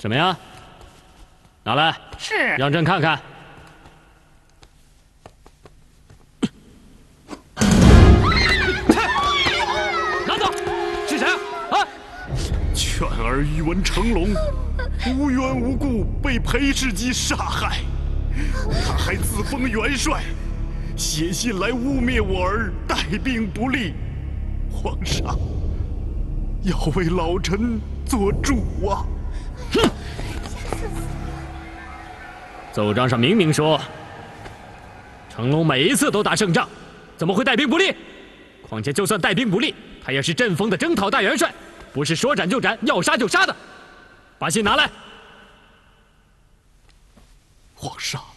什么呀？拿来， 是。 让朕看看。拿走！是谁啊？啊！ 犬儿宇文成龙，无缘无故被裴世基杀害，他还自封元帅，写信来污蔑我儿带兵不利。皇上，要为老臣做主啊！ 哼！奏章上明明说，成龙每一次都打胜仗，怎么会带兵不利？况且就算带兵不利，他也是朕封的征讨大元帅，不是说斩就斩、要杀就杀的。把信拿来。 皇上。